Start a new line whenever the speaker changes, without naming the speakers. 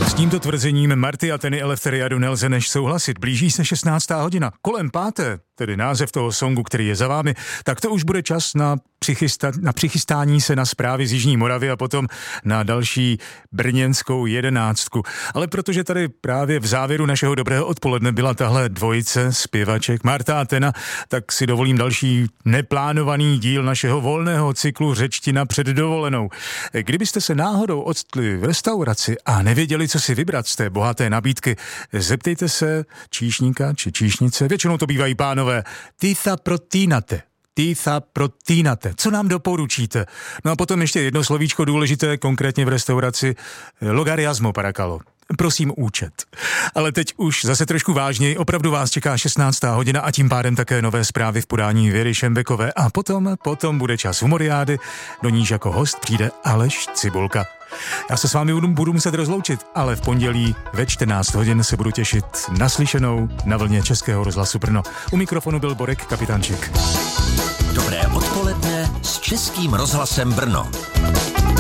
S tímto tvrzením Marty Atheny Eleftheriadu nelze než souhlasit. Blíží se 16. hodina. Kolem 5., tedy název toho songu, který je za vámi, tak to už bude čas na přichystání se na zprávy z Jižní Moravy a potom na další brněnskou 11. Ale protože tady právě v závěru našeho dobrého odpoledne byla tahle dvojice zpěvaček Marta Athena, tak si dovolím další neplánovaný díl našeho volného cyklu Řečtina před dovolenou. Kdybyste se náhodou odstli v restauraci a nevěděli, co si vybrat z té bohaté nabídky, zeptejte se číšníka či číšnice, většinou to bývají pánové, Titha protínate. Co nám doporučíte? No a potom ještě jedno slovíčko důležité, konkrétně v restauraci, logariasmo paracalo. Prosím účet. Ale teď už zase trošku vážněji, opravdu vás čeká 16. hodina a tím pádem také nové zprávy v podání Věry Šembekové a potom bude čas humoriády, do níž jako host přijde Aleš Cibulka. Já se s vámi budu muset rozloučit, ale v pondělí ve 14 hodin se budu těšit naslyšenou na vlně Českého rozhlasu Brno. U mikrofonu byl Borek Kapitánček.
Dobré odpoledne s Českým rozhlasem Brno.